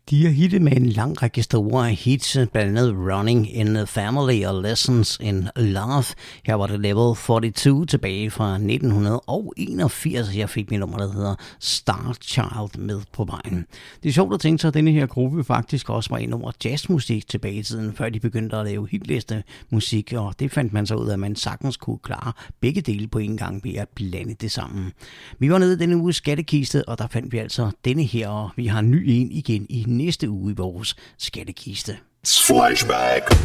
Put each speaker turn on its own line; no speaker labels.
De er hittet med en lang række store hits, blandt andet Running in the Family og Lessons in Love. Her var det Level 42 tilbage fra 1981. Jeg fik mit nummer, der hedder Star Child med på vejen. Det er sjovt at tænke sig, at denne her gruppe faktisk også var ind over jazzmusik tilbage i tiden, før de begyndte at lave hitliste musik, og det fandt man så ud af, at man sagtens kunne klare begge dele på en gang ved at blande det sammen. Vi var nede i denne uges skattekiste, og der fandt vi altså denne her, og vi har en ny en igen i næste uge i vores skattekiste.
Flashback.